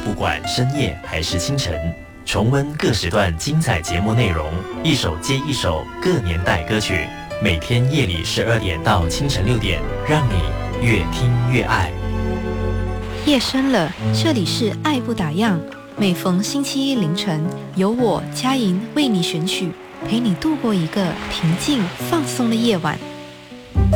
不管深夜还是清晨，重温各时段精彩节目内容，一首接一首各年代歌曲，每天夜里12点到清晨6点，让你越听越爱。 夜深了，这里是爱不打烊，每逢星期一凌晨，由我佳莹为你选曲，陪你度过一个平静放松的夜晚。